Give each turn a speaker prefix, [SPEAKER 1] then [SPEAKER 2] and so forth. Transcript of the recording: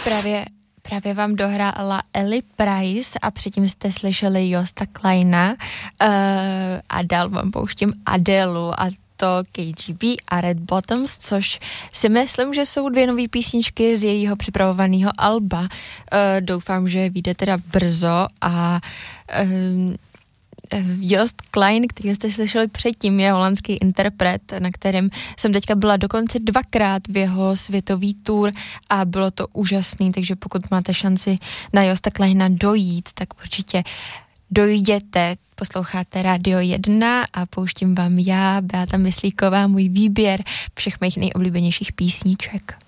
[SPEAKER 1] Právě vám dohrála Ellie Price a předtím jste slyšeli Josta Kleina a dál vám pouštím Adelu a to KGB a Red Bottoms, což si myslím, že jsou 2 nové písničky z jejího připravovaného alba. Doufám, že vyjde teda brzo a Jost Klein, který jste slyšeli předtím, je holandský interpret, na kterém jsem teďka byla dokonce 2krát v jeho světový tour a bylo to úžasný, takže pokud máte šanci na Josta Kleina dojít, tak určitě dojděte. Posloucháte Radio 1 a pouštím vám já, Beata Myslíková, můj výběr všech mých nejoblíbenějších písniček.